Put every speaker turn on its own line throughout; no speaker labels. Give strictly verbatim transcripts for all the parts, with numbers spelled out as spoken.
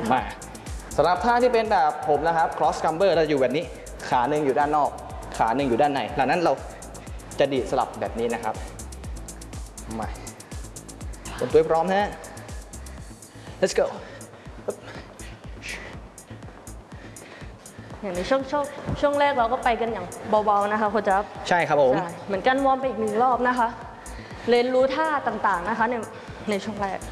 มาสำหรับท่าที่เป็นแบบผมนะครับ cross scramble เราอยู่แบบนี้ขาหนึ่งอยู่ด้านนอกขาหนึ่งอยู่ด้านในหลังนั้นเราจะดีดสลับแบบนี้นะครับมาเตรียมตัวพร้อมนะ let's go
อย่างในช่วงช่วงช่วงแรกเราก็ไปกันอย่างเบาๆนะคะโค้ชจ๊บ
ใช่ครับผม
เหมือนกันวอร์มไปอีกหนึ่งรอบนะคะเรียนรู้ท่าต่างๆนะคะในในช่วงแรก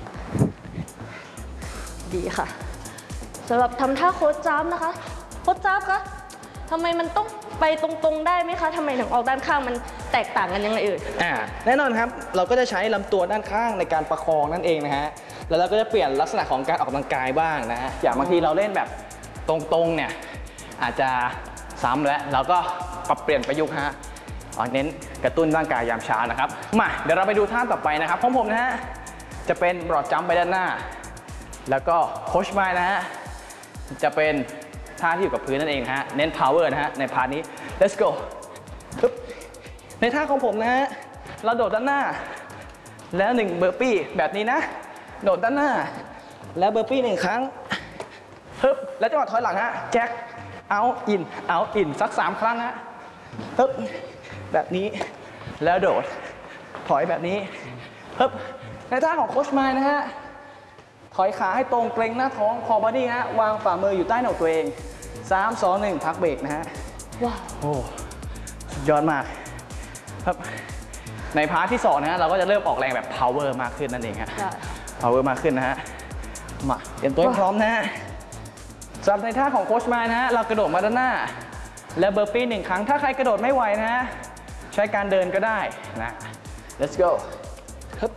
ดีค่ะสำหรับทำท่าโค้ชจ๊บนะคะโค้ชจ๊บคะทำไมมันต้องไปตรงๆได้ไหมคะทำไมถึงออกด้านข้างมันแตกต่างกันยังไงเอ่ย
อ่าแน่นอนครับเราก็จะใช้ลำตัวด้านข้างในการประคองนั่นเองนะฮะแล้วเราก็จะเปลี่ยนลักษณะของการออกกำลังกายบ้างนะฮะอย่างบางทีเราเล่นแบบตรงๆเนี่ยอาจจะซ้ำแล้วเราก็ปรับเปลี่ยนประยุกต์ฮะเน้นกระตุ้นร่างกายยามเช้านะครับมาเดี๋ยวเราไปดูท่าต่อไปนะครับของผมนะฮะจะเป็นบรอดจัมป์ไปด้านหน้าแล้วก็โคชไมล์นะฮะจะเป็นท่าที่อยู่กับพื้นนั่นเองฮะเน้น power นะฮะในพาร์ทนี้ let's go ในท่าของผมนะฮะเราโดดด้านหน้าแล้วหนึ่งเบอร์ปี้แบบนี้นะโดดด้านหน้าแล้วเบอร์ปี้หนึ่งครั้งฮึบแล้วจังหวะถอยหลังฮะแจ็คเอาอินเอาอินสักสามครั้งฮะฮึบแบบนี้แล้วโดดถอยแบบนี้ฮึบในท่าของโค้ชไมล์นะฮะถอยขาให้ตรงเกร็งหน้าท้องคอบอดี้ฮะวางฝ่ามืออยู่ใต้หน้าอกตัวเองสาม สอง หนึ่งพักเบรกนะฮะว้าวโอ้สุดยอดมากครับในพาร์ทที่สองนะฮะเราก็จะเริ่มออกแรงแบบ power มากขึ้นนั่นเองฮะ power มากขึ้นนะฮะมาเตรียมตัวพร้อมนะฮะสำหรับในท่าของโค้ชไมล์นะฮะเรากระโดดมาด้านหน้าและเบอร์ปี้หนึ่งครั้งถ้าใครกระโดดไม่ไหวนะฮะใช้การเดินก็ได้นะ let's go ครับ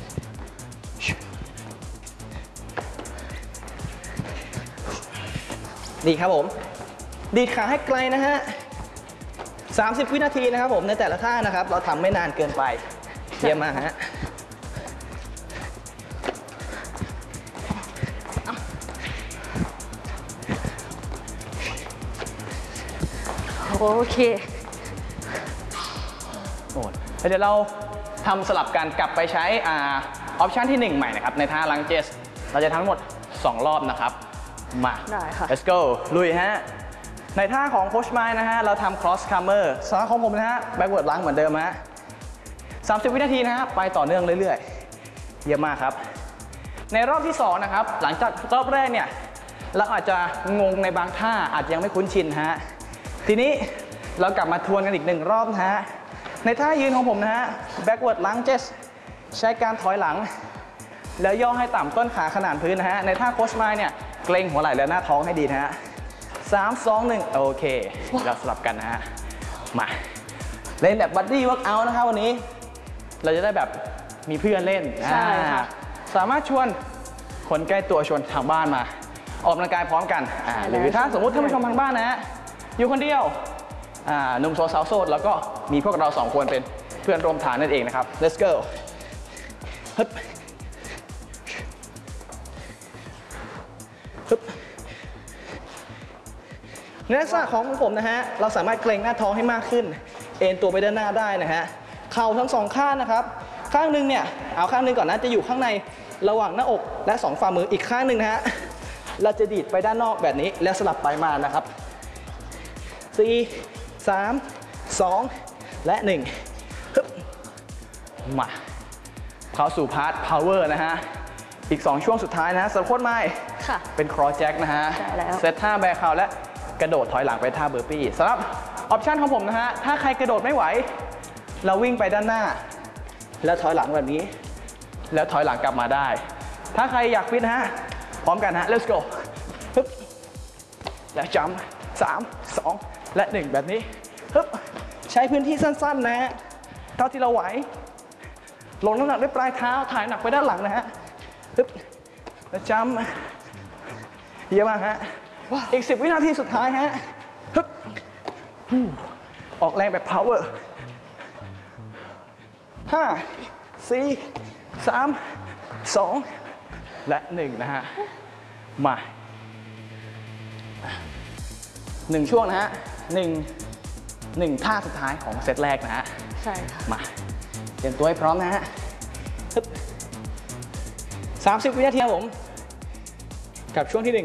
ดีครับผมดีดขาให้ไกลนะฮะสามสิบวินาทีนะครับผมในแต่ละท่านะครับเราทำไม่นานเกินไปเยี่ยมมากฮะ
โอเค
โอ้เดี๋ยวเราทำสลับกันกลับไปใช้ออปชันที่หนึ่งใหม่นะครับในท่าลังเจสเราจะทั้งหมดสองรอบนะครับมา
ได้ค่ะ
let's go ลุยฮะในท่าของโค้ชไมล์นะฮะเราทำ cross camber สำหรับของผมนะฮะ backward lunge เหมือนเดิมฮะสามสิบวินาทีนะฮะไปต่อเนื่องเรื่อยๆเยี่ยมมากครับในรอบที่สองนะครับหลังจากรอบแรกเนี่ยเราอาจจะงงในบางท่าอาจจะยังไม่คุ้นชินฮะทีนี้เรากลับมาทวนกันอีกหนึ่งรอบนะฮะในท่ายืนของผมนะฮะ backward lunges ใช้การถอยหลังแล้วย่อให้ต่ำต้นขาขนานพื้นนะฮะในท่าโค้ชไมล์เนี่ยเกร็งหัวไหล่และหน้าท้องให้ดีนะฮะสาม สอง หนึ่งโอเคเราสลับกันนะฮะมาเล่นแบบบัดดี้เวิร์กเอาท์นะครับวันนี้เราจะได้แบบมีเพื่อนเล่นใช่ค่ะสามารถชวนคนใกล้ตัวชวนทางบ้านมาออกกำลังกายพร้อมกันหรือถ้าสมมติท่านผู้ชมทางบ้านนะฮะอยู่คนเดียวหนุ่มโสดสาวโสดแล้วก็มีพวกเราสองคนเป็นเพื่อนร่วมทางนั่นเองนะครับ let's go ฮึบฮึบในลักษณะของผมนะฮะเราสามารถเกร็งหน้าท้องให้มากขึ้นเอ็นตัวไปด้านหน้าได้นะฮะเข่าทั้งสองข้างนะครับข้างหนึ่งเนี่ยเอาข้างหนึ่งก่อนนะจะอยู่ข้างในระหว่างหน้าอกและสองฝ่ามืออีกข้างหนึ่งนะฮะเราจะดีดไปด้านนอกแบบนี้แล้วสลับไปมานะครับสี่ สาม สองและหนึ่งฮึบมาเข้าสู่พาร์ท power นะฮะอีกสองช่วงสุดท้ายนะฮะสำหรับโค้ชไมล์เป็น cross jack นะฮะเซตท่าแบคเข่าและกระโดดถอยหลังไปท่าเบอร์ปี้สำหรับออปชันของผมนะฮะถ้าใครกระโดดไม่ไหวเราวิ่งไปด้านหน้าแล้วถอยหลังแบบนี้แล้วถอยหลังกลับมาได้ถ้าใครอยากฟิตนะฮะพร้อมกันฮะ let's go ฮึบแล้วจัมป์สาม สองและหนึ่งแบบนี้ฮึบใช้พื้นที่สั้นๆนะฮะเท่าที่เราไหวลงน้ำหนักด้วยปลายเท้าถ่ายหนักไปด้านหลังนะฮะฮึบแล้วจัมป์เยี่ยมมากฮะอีกสิบวินาทีสุดท้ายฮะฮึบออกแรงแบบ power ห้า สี่ สาม สองและหนึ่งนะฮะมาหนึ่งช่วงนะฮะหนึ่งหนึ่งท่าสุดท้ายของเซตแรกนะฮะ
ใช่ค่ะ
มาเตรียมตัวให้พร้อมนะฮะสามสิบวินาทีครับผมกับช่วงที่หนึ่ง